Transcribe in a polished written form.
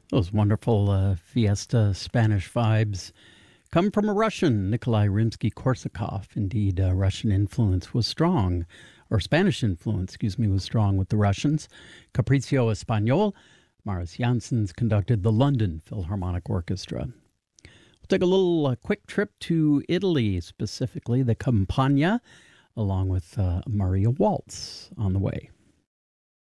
Those wonderful fiesta Spanish vibes come from a Russian, Nikolai Rimsky-Korsakov. Indeed, Russian influence was strong, or Spanish influence, was strong with the Russians. Capriccio Español, Maris Janssens conducted the London Philharmonic Orchestra. We'll take a little quick trip to Italy, specifically the Campagna, along with Maria Waltz on the way.